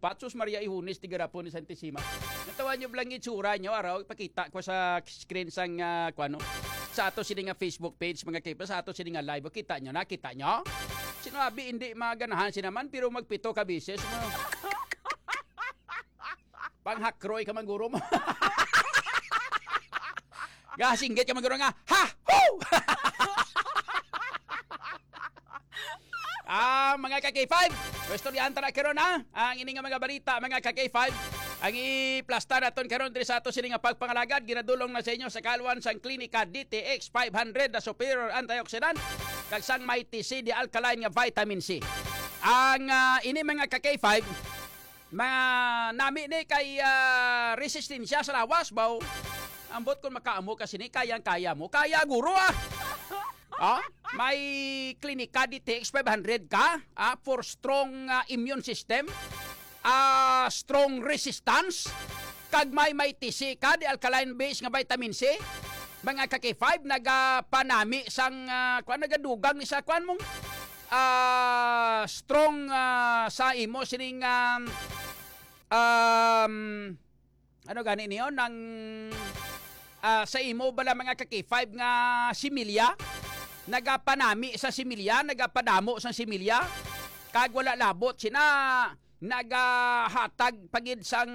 upat. Sus Maria Ihunis, tigarapo ni Santisima. Natawan nyo lang itsura nyo, araw, pakita ko sa screen sang, sa ato sini nga Facebook page, mga kipa, sa ato sini nga live. Kita nyo, nakita nyo? Sinabi, hindi maganahan sinaman, pero magpito ka bises. Panghakroy ka man guro mo. Gasinggit ka man guro nga, ha! Hoo! Mga ka-K5, pwesto ni Antara karon na ang ini nga mga balita, mga ka-K5. Ang i-plasta naton karon diri sa ato sini nga pagpangalagad, ginadulong na sa inyo sa kalwan sang klinika DTX 500 na superior antioxidant kag sang Mighty C di alkaline nga vitamin C. Ang ini mga ka-K5, mga nami ni kay resistensya sa lawas baw. Ambot kung makaamo kasi ni kayang-kaya mo. Kaya guro may klinika DTX 500 ka for strong immune system, strong resistance, kag may TC ka di alkaline base nga vitamin C. Mga ka-K5 nagapanami sang nagadugang ni sa kwan mong strong sa imo sining ano gani niyo nang sa imo bala mga ka-K5 nga similya. Nagapanami sa similya, nagapadamo sa similya, kag wala labot sina nagahatag pagid sang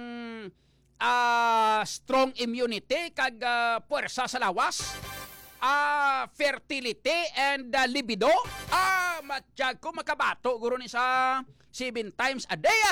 strong immunity kag puwersa sa lawas, fertility and libido. Matiyag ko makabato guro ni sa 7 times a day.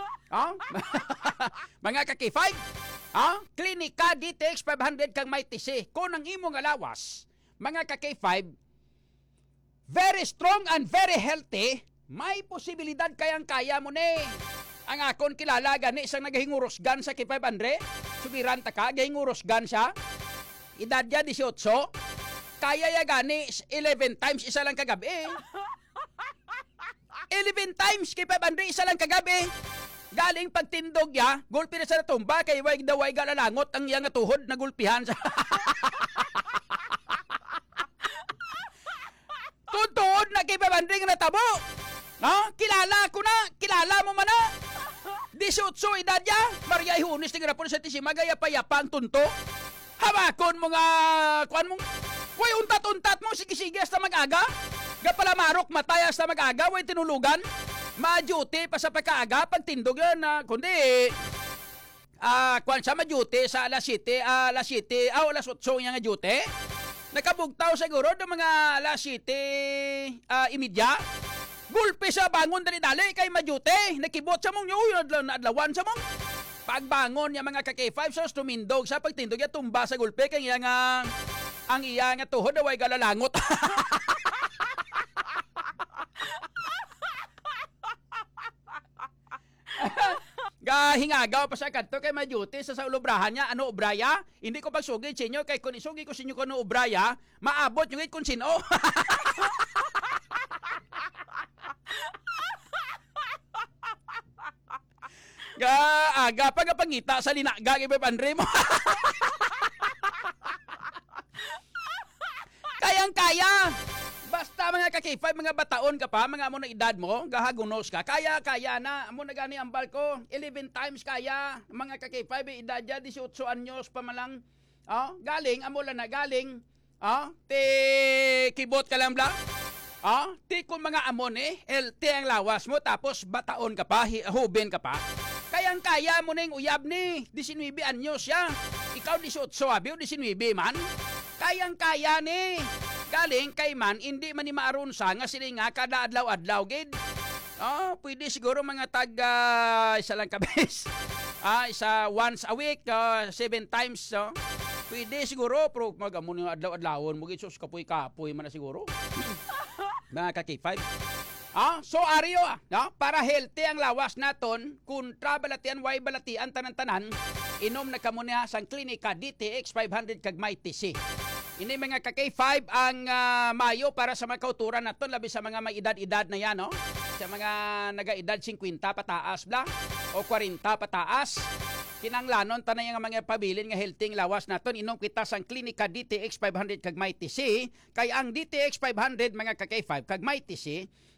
Mga ka-K5, klinika DTX 500 kang may TC kung ang imo nga lawas, mga ka-K5, very strong and very healthy, may posibilidad kayang-kaya mo ni. Ang akon kilala gani isang nagahingurosgan sa K500, subiran ta ka, gahingurosgan siya, edad niya 18, kaya ya gani 11 times isa lang kagabi. 11 times K500 isa lang kagabi. Galing pagtindog ya, gulpi na sa natumba, kay wag daway galalangot ang iyang tuhod na gulpihan sa... Tuntun na kay Babanding na tabo. Kilala ko na. Kilala mo man na. 18 edad niya. Maria Ihunis, tingnan po sa Santisima, gaya-payapa ang tunto. Hawakon mo nga, kuan mo. Way untat-untat mo, sige-sige hasta mag-aga. Gapala marok, matay hasta mag-aga. Way tinulugan. Ma-duty pa sa pagkaaga, pagtindog yan. Kundi, kuan siya ma-duty sa alas 7, alas 8 yung nga duty. Nakabugtaw siguro ng mga alas 7, imidya. Gulpi sa bangon dali-dali kay madyute. Nakibot sa mong yung adlawan sa mong. Pagbangon yung mga ka-K5 so tumindog sa pagtindog yung tumba sa gulpi kaya nga ang iya nga tuhod away galalangot. Hingagaw pa sa kanto kay madyute sa ulobrahan niya. Ano obraya? Hindi ko pagsugid sa inyo kay kung isugi ko sa inyo kung ano obraya, maabot yung kung sino. Aga pagapangita sa linaga kay Andre mo. Kayang-kaya. Basta mga ka-K5, mga bataon ka pa, mga amo na edad mo, gahagunos ka, kaya na, amo na gani ang balko, 11 times kaya, mga ka-K5, edad ya, 18 anyos pa malang, galing, amo lang na galing, ti kibot ka lang blang, ti kung mga amon ti ang lawas mo, tapos bataon ka pa, huben ka pa, kayang-kaya mo na yung uyab ni, 19 anyos ya, ikaw 18 abi o 19 man, kayang-kaya ni, galing kay man, hindi man ni maaron sa nga sila nga kada adlaw-adlaw gid. Pwede siguro mga isa lang kabes. Isa once a week, 7 times. Pwede siguro, pero mag-amon yung adlaw-adlawon mo gid sus kapoy-kapoy man na siguro. Mga ka-K5. So ariyo, para healthy ang lawas naton, kontra balatian, way balatian tanan-tanan, inom na kamo niya sang klinika DTX 500 kag Mighty C. Ini mga ka-K5 ang Mayo para sa mga kauturan naton, labi sa mga may edad-edad na yan, sa mga naga-edad 50 pataas bla o 40 pataas. Kinanglanon tanay nga mga pabilin nga healthy lawas naton, inom kita sang klinika DTX 500 kag Mighty C. Kay ang DTX 500 mga ka-K5 kag Mighty C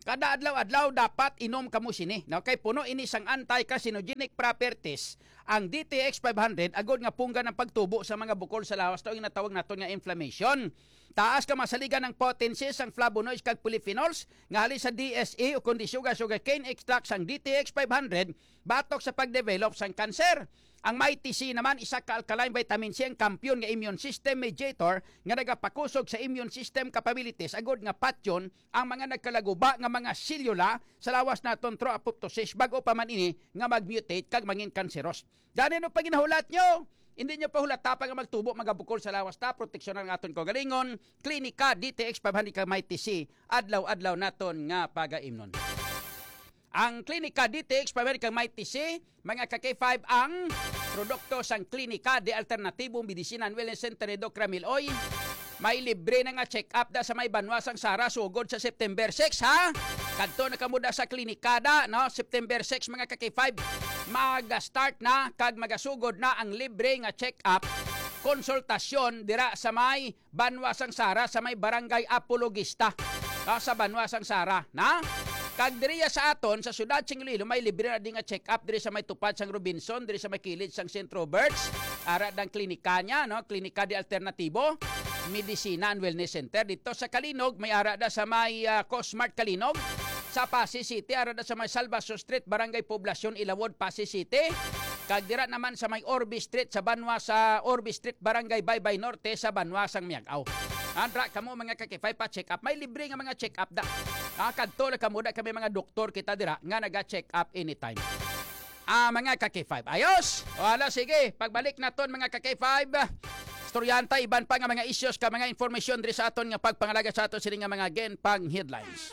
Kada adlaw-adlaw dapat inom kamo sini. No? Kay puno ini sang anti-carcinogenic properties ang DTX 500 agod nga pungga ng pagtubo sa mga bukol sa lawas to yung natawag naton nga inflammation. Taas ka masaligan ng potency sang flavonoids kag polyphenols nga hali sa DSE o kundi sugarcane extract sang DTX 500 batok sa pagdevelop sang kanser. Ang Mighty C naman isa ka alkaline vitamin C ang kampiyon nga immune system mediator nga nagapakusog sa immune system capabilities agod nga patyon ang mga nagkalaguba nga mga selula sa lawas naton through apoptosis bago pa man ini nga magmutate kag mangin kanseros. Gani no paginahulat nyo, hindi nyo pa hulata pa nga magtubo magabukol sa lawas ta proteksyonan nga aton kagalingon. Klinika DTX 500 ka Mighty C adlaw-adlaw naton nga pagaimnon. Ang Klinika DTX Pamerican Mighty C, mga ka-K5 ang produkto sang Klinika de Alternatibong Medicina and Wellness Center ni Doc Ramil Oy. May libre na nga check-up da sa may banwasang Sara sugod sa September 6 ha. Kadto na kamuda sa klinikada no September 6 mga ka-K5 mag-start na kag magasugod na ang libre nga check-up konsultasyon dira sa may banwasang Sara sa may barangay Apologista sa banwasang Sara na. Kag diriya sa aton sa syudad sing Iloilo may libre na nga check-up diri sa may tupad sang Robinson, diri sa may kilid sang Centro Birds, ara dang klinika niya no, Klinika de Alternatibo Medicina and Wellness Center dito sa Kalinog, may ara da sa may Cosmart Kalinog, sa Pasig City ara da sa may Salvaso Street, Barangay Poblacion Ilawod, Pasig City. Kag dira naman sa may Orbi Street sa Banwa sa Orbi Street, Barangay Baybay Norte sa Banwa sang Miagaw. Andra kamo mga kakifay pa check up. May libre nga mga check up da. Kadto na kamo da kami mga doktor kita dira nga naga-check up anytime. Mga kakifay. Ayos. Wala sige, pagbalik naton mga kakifay. Storyanta iban pa nga mga issues ka mga informasyon diri sa aton nga pagpangalaga sa aton sini nga mga genpang headlines.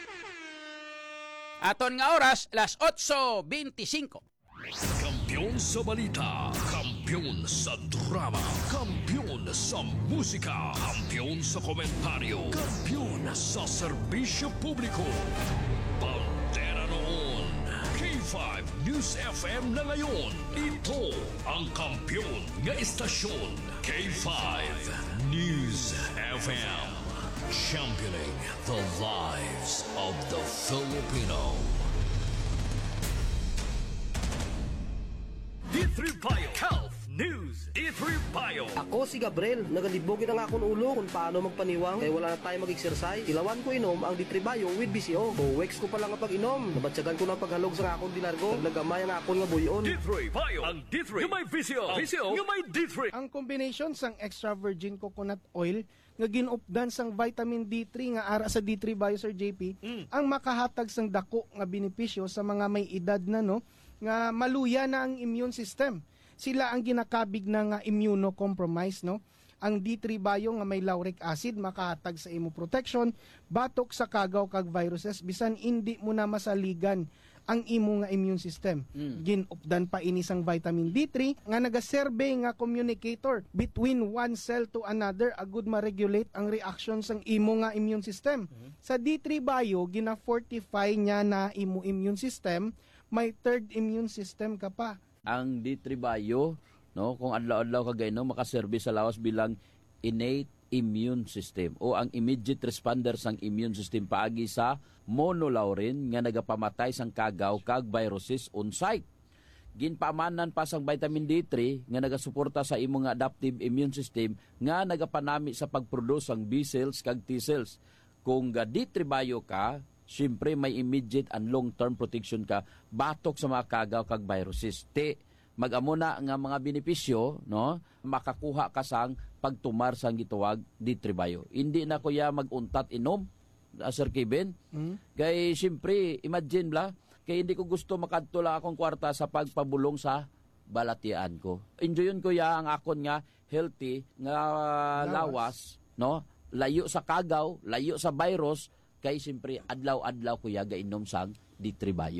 Aton nga oras las 8:25. Kampiyon sa balita, kampiyon sa drama, kampiyon sa musika, kampiyon sa komentaryo, kampiyon sa serbisyo publiko. Bandera noon, K5 News FM na ngayon. Ito ang kampiyon nga istasyon, K5 News FM. Championing the lives of the Filipino. D3 Bio Health News. D3 Bio. Ako si Gabriel, nagalibogin ang akong ulo kung paano magpaniwang kaya wala na tayo mag-exercise. Ilawan ko inom ang D3 Bio with BCO. O weeks ko pa lang ang pag-inom. Nabatsagan ko na paghalog sa akong dinargo. Naglagamay ang akong nga buyon. D3 Bio. Ang D3 yung may VCO. VCO yung may D3. Ang combination sang extra virgin coconut oil nga ginupdan sang vitamin D3 nga ara sa D3 Bio Sir JP ang makahatag sang dako nga benepisyo sa mga may edad na no nga maluya na ang immune system. Sila ang ginakabig na nga immunocompromised no. Ang D3 Bio nga may lauric acid makahatag sa imo protection batok sa kagaw kag viruses bisan hindi mo na masaligan ang imo nga immune system. Ginupdan pa ini sang vitamin D3 nga nagaserbe nga communicator between one cell to another agud ma-regulate ang reaction sang imo nga immune system. Sa D3 Bio gina-fortify niya na imo immune system, may third immune system ka pa. Ang D3 Bio, no, kung adlaw-adlaw ka gayno makaserbe sa lawas bilang innate immune system o ang immediate responder sang immune system paagi sa monolaurin nga nagapamatay sang kagaw kag viruses on site. Ginpaamanan pa sang vitamin D3 nga nagasuporta sa imong adaptive immune system nga nagapanami sa pagproduce sang B cells kag T cells. Kung ga D3 Bio ka, siyempre may immediate and long-term protection ka batok sa mga kagaw kag viruses. Mag-amo na nga mga benepisyo, no, makakuha ka sang pagtumar sang gituwag D3 Bio. Hindi na kuya mag-untat inom, Sir Kevin. Kay siyempre, imagine la, kay hindi ko gusto makadto lang akong kwarta sa pagpabulong sa balatian ko. Enjoyin ko ya ang akon nga healthy nga lawas, no? Layo sa kagaw, layo sa virus, kay siyempre adlaw-adlaw ko ya gainom sang D3 Bio.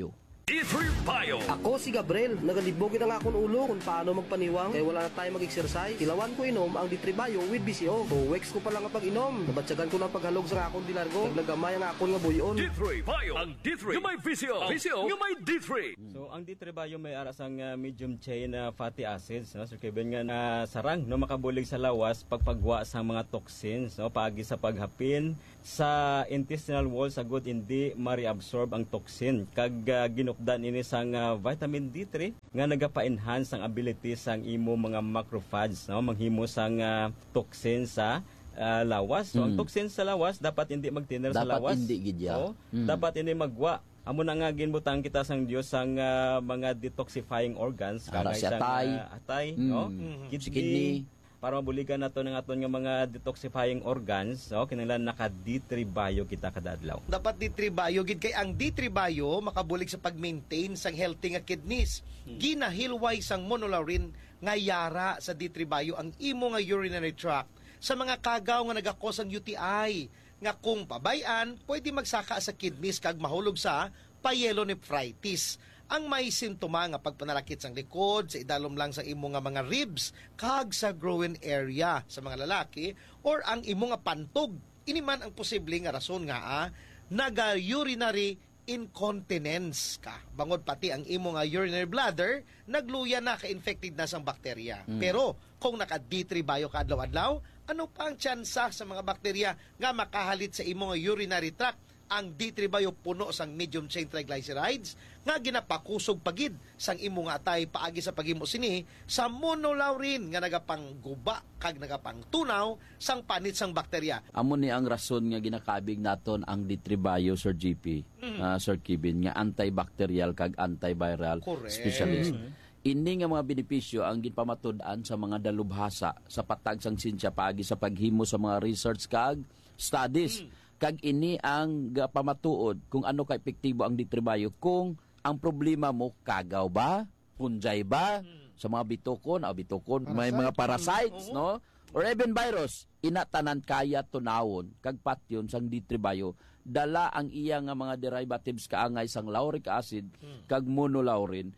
D3 Bio. Ako si Gabriel, nagalibogin ang akong ulo kung paano magpaniwang kaya wala na tayo mag-exercise. Ilawan ko inom ang D3 Bio with BCO. O weeks ko pa lang ang pag-inom. Nabatsagan ko ng paghalog sa akong dilargo. Naglagamay ang akong nga buyon. D3 Bio. Ang D3 yung may VCO. VCO yung may D3. So ang D3 Bio may arasang medium chain fatty acids, no? So Kevin nga na sarang no makabulig sa lawas pagpagwa sa mga toxins, no, paagi sa paghapin sa intestinal wall sa good hindi ma-reabsorb ang toxin kag ginupdan ini sang vitamin D3 nga nagapa-enhance ang ability sang imo mga macrophages, no, manghimo sang toxin sa lawas. So ang toxin sa lawas dapat hindi magtiner sa Dapat lawas. hindi gidya. So, dapat hindi magwa. Amo na nga ginbutang kita sang Dios sang mga detoxifying organs Ara si sang, atay. atay, no? Si kidney. Para mabuligan nato ng aton nga mga detoxifying organs, no? Kinahanglan naka D3 Bio kita kada adlaw. Dapat D3 Bio gid kay ang D3 Bio makabulig sa pag-maintain sang healthy nga kidneys. Ginahilway sang monolaurin nga yara sa D3 Bio ang imo nga urinary tract sa mga kagaw nga nagakos ang UTI nga kung pabayan pwede magsaka sa kidneys kag mahulog sa pyelonephritis. Ang may simptoma nga pagpanalakit sang likod, sa idalom lang sa imo nga mga ribs, kag sa groin area sa mga lalaki, or ang imo nga pantog. Ini man ang posible nga rason nga naga-urinary incontinence ka. Bangod pati ang imo nga urinary bladder, nagluya na ka-infected na sang bakterya. Pero kung naka D3 Bio ka adlaw-adlaw, ano pa ang tsansa sa mga bakterya nga makahalit sa imo nga urinary tract? Ang D3 Bio puno sang medium chain triglycerides nga ginapakusog pagid sang imo nga atay paagi sa paghimo sini sa monolaurin nga nagapangguba kag nagapangtunaw sang panit sang bakterya. Amo ni ang rason nga ginakabig naton ang D3 Bio, Sir GP, Sir Kevin, nga antibacterial kag antiviral Correct. specialist. Ini nga mga benepisyo ang ginpamatud-an sa mga dalubhasa sa patag sang sinsya paagi sa paghimo sa mga research kag studies. Kag ini ang pamatuod kung ano ka epektibo ang D3 Bio kung ang problema mo kagaw ba, punjay ba, sa mga bitukon, may mga parasites, no? Or even virus, inatanan kaya tunawon kag patyon sang D3 Bio dala ang iya nga mga derivatives kaangay sang lauric acid kag monolaurin.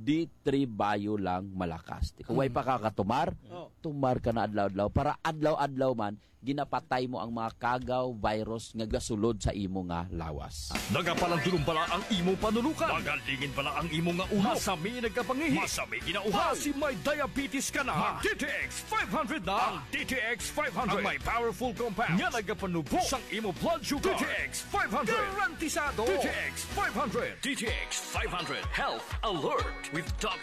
D3 Bio lang malakas. Kung way pa kakatumar, tumar ka na adlaw-adlaw para adlaw-adlaw man ginapatay mo ang mga kagaw virus nga gasulod sa imo nga lawas. Nagapalandulong pala ang imo panulukan. Magalingin pala ang imo nga ulo. Masami nagkapangihi. Masami ginauhan. Si may diabetes ka na. DTX 500 na. Ang DTX 500. Ang may powerful compounds. Nga nagapanubo sang imo blood sugar. DTX 500. Garantisado. DTX 500. DTX 500. Health Alert with Dr.